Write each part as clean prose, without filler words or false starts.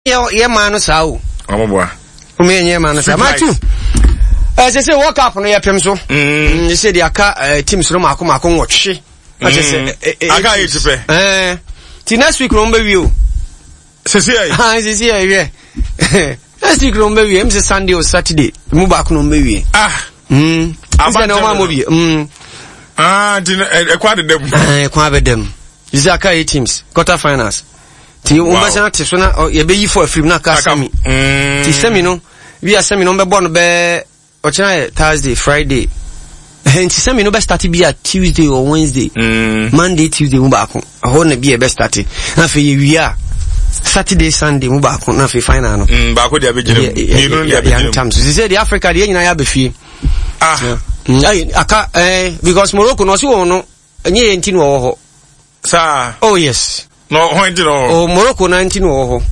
ye man sao. Omoboa. Umenye man sao. Matu. Say walk up no yapem so. You say the aka teams no mako nwotwe. I say aka yitipe. Ti next week no be wi o. Sisi ayi. Sisi ayi. Next week no be wi, say Sunday or Saturday. Mu ba ko no be wi. Aba no ma mo bi. Ekwa de dem. Ekwa be dem. You say aka 8 teams, quarter finals. Ti o ma say na te so na ye be yi for film na ka semi. Ti semi no, we are semi no be born be Ochina Thursday, Friday. And semi no be start be at Tuesday or Wednesday. Monday, Tuesday mu ba ko. Ho na be best start. Na fe we are Saturday, Sunday mu ba ko na fe final no. Ba ko dia be gire. Ni no dia be gire. So say the Africa dey nyina ya be fie. Aka because Morocco no so won no enye enti no wo ho. Sir. Oh yes. No ho enti no. Oh Morocco 19 wo ho.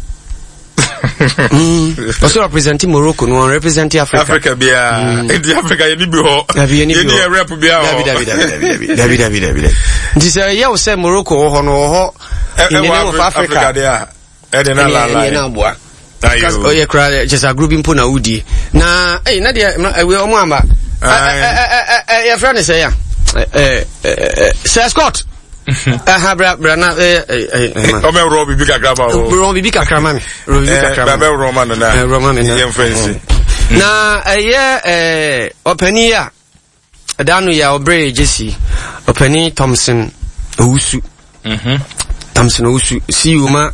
Also representing Morocco, no representing Africa. Africa bia, in Africa you be ho. You need a rep bia. David. This you say Morocco ho no ho. In the name of Africa there. Na boa. Because you cry just a group impo na udi. Na na dia we o mo amba. Your friend say ya. Sir Scott. Brana Robbie Bika Graba. Robbie Bika Kramami. Robbie Bika Kramami. Roman na. Roman na. Young friends. Na openia. Danu ya obre Jesse. Openi Thompson Owusu. Thompson Owusu. See you ma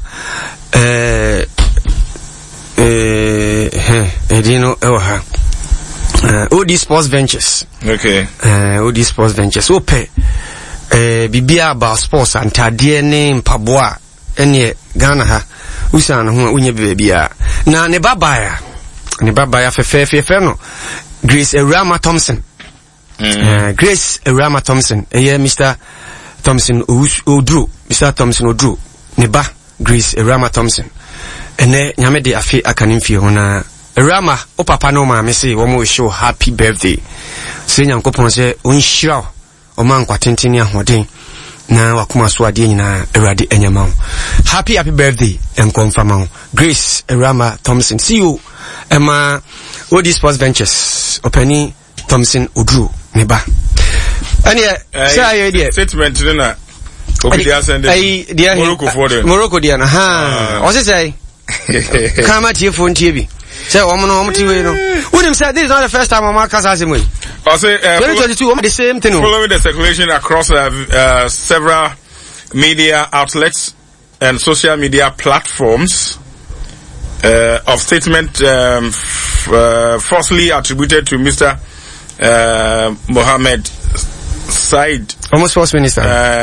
Edino Ewa. OD Sports Ventures. Okay. OD Sports Ventures. Ope. Bibia about sports and tadie mpaboa ene Ghana ha usan ho unye bebia na ne babaya fefe no Grace Erama Thompson. Grace Erama Thompson Mr. Thompson Odru Mr. Thompson Odru ne ba Grace Erama Thompson ene nyame de afi akanimfie ho na Erama o papa no ma me say wo mo show happy birthday se nyankopon se onhyira Oman kwa tentini ahoden na wakuma so ade nyina Awurade enyama. Happy birthday enkonfama. Grace Erama Thompson. See you Emma OD Sports Ventures. Openi Thompson Odru neba. Ani say idea statement na obi dia send Morocco for them. Morocco dia na ha. O say kama tie phone tie bi. Say omo we no. When him said this is not the first time Omar Kasa say 2022 the same thing. Following the circulation across several media outlets and social media platforms of statement falsely attributed to Mr. Mohammed Said, almost first minister.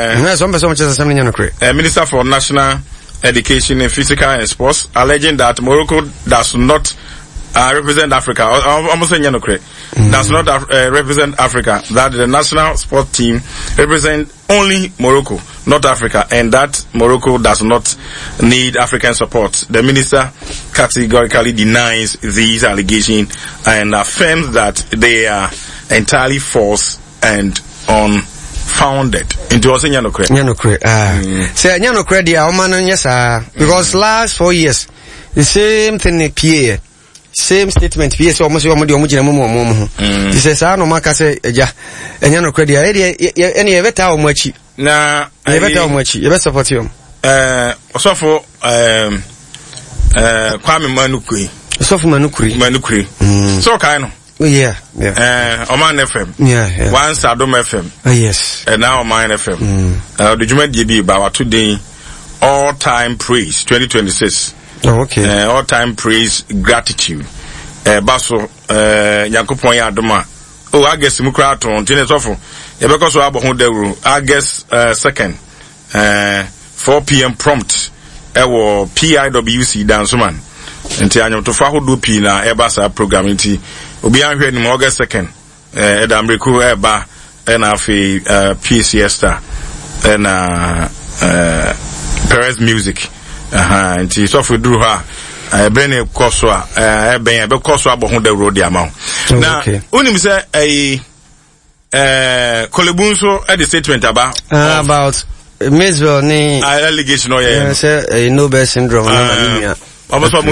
Minister for National Education in Physical and Sports, alleging that Morocco does not represent Africa. Almost does not represent Africa. That the national sport team represent only Morocco, not Africa, and that Morocco does not need African support. The minister categorically denies these allegations and affirms that they are entirely false and unfounded. Into also Nyanokre. Say Nyanokre dia omano nyesa because last 4 years the same thing PA. Same statement PS almost you omo gina mo he says no maka say eja enya no credit ene e beta omo achi na e beta omo achi e be support you osofo Kwame Manukuri so kai no yeah Oman FM yeah once Adom FM yes and now Oman FM the Juma DB ba today all time praise 2026. Oh, okay. All time praise, gratitude. Baso, Yakupon Yadoma. Oh, I guess Mukraton, Tennis Offo. Because I guess, second, 4 p.m. prompt. Ewo PIWC Dansuman. And Tiano to Faho do Pina, Ebasa programming tea. Obian here in August 2nd. Edamriku Eba, and Afi, PCS star, and, Perez Music. Nti so for drew her bene koswa ben be koswa bo ho da road amount na unim say Kolebunso at the statement about Miswell ni allegation say Nobel syndrome anemia almost